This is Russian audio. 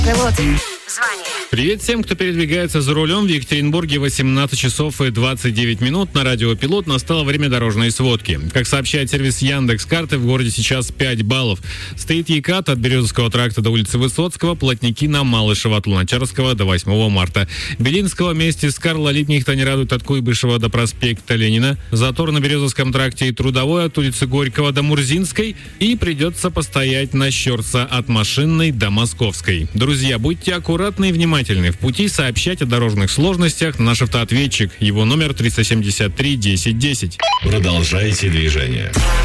Вот. Звони. Привет всем, кто передвигается за рулем. В Екатеринбурге 18 часов и 29 минут. На радио «Пилот» настало время дорожной сводки. Как сообщает сервис Яндекс.Карты, в городе сейчас 5 баллов. Стоит Екат от Березовского тракта до улицы Высоцкого, плотники на Малышева от Луначарского до 8 марта. Белинского вместе с Карла Липнихта не радует от Куйбышева до проспекта Ленина. Затор на Березовском тракте и Трудовой от улицы Горького до Мурзинской. И придется постоять на Щерса от Машинной до Московской. Друзья, будьте аккуратны и внимательны. В пути сообщать о дорожных сложностях наш автоответчик. Его номер 373 10 10. Продолжайте движение.